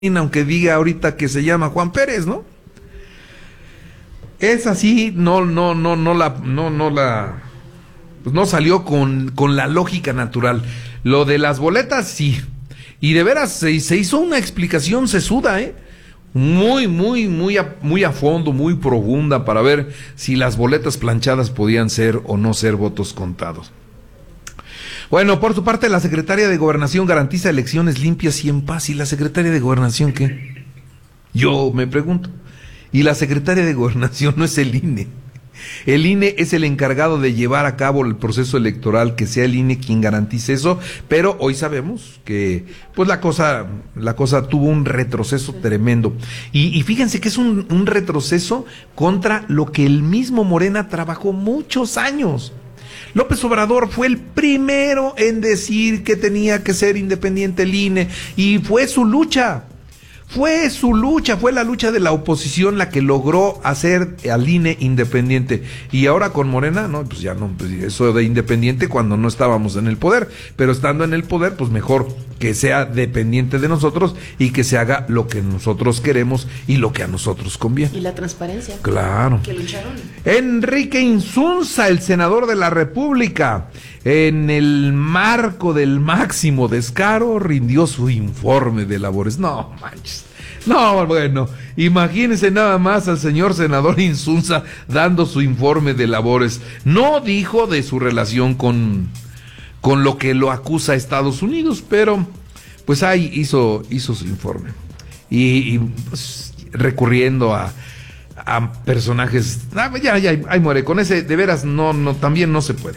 aunque diga ahorita que se llama Juan Pérez, ¿no? Es así, pues no salió con la lógica natural. Lo de las boletas, sí. Y de veras se hizo una explicación sesuda, muy a fondo, muy profunda, para ver si las boletas planchadas podían ser o no ser votos contados. Bueno, por su parte, la secretaria de Gobernación garantiza elecciones limpias y en paz. ¿Y la secretaria de Gobernación qué? Yo me pregunto. Y la secretaria de Gobernación no es el INE. El INE es el encargado de llevar a cabo el proceso electoral, que sea el INE quien garantice eso, pero hoy sabemos que pues la cosa tuvo un retroceso tremendo. Y fíjense que es un retroceso contra lo que el mismo Morena trabajó muchos años. López Obrador fue el primero en decir que tenía que ser independiente el INE, y fue su lucha. Fue la lucha de la oposición la que logró hacer al INE independiente. Y ahora con Morena, no, pues ya no, pues eso de independiente cuando no estábamos en el poder, pero estando en el poder, pues mejor que sea dependiente de nosotros y que se haga lo que nosotros queremos y lo que a nosotros conviene. Y la transparencia. Claro. Que lucharon. Enrique Insunza, el senador de la República, en el marco del máximo descaro, rindió su informe de labores. No manches. No, bueno, imagínense nada más al señor senador Insunza dando su informe de labores. No dijo de su relación con lo que lo acusa Estados Unidos, pero pues ahí hizo su informe. Y pues, recurriendo a personajes. Ya, ahí muere. Con ese, de veras, también no se puede.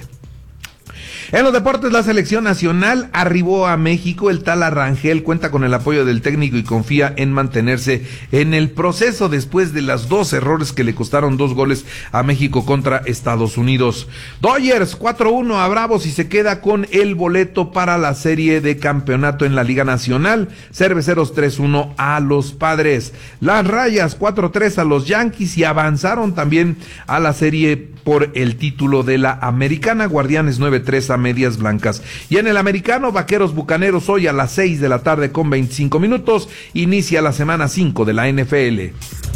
En los deportes, la selección nacional arribó a México. El tal Arrangel cuenta con el apoyo del técnico y confía en mantenerse en el proceso después de los 2 errores que le costaron 2 goles a México contra Estados Unidos. Dodgers 4-1 a Bravos y se queda con el boleto para la serie de campeonato en la Liga Nacional. Cerveceros 3-1 a los Padres. Las Rayas 4-3 a los Yankees y avanzaron también a la serie por el título de la Americana. Guardianes 9-3 a Medias Blancas. Y en el americano, Vaqueros Bucaneros, hoy a las 6 de la tarde con 25 minutos, inicia la semana 5 de la NFL.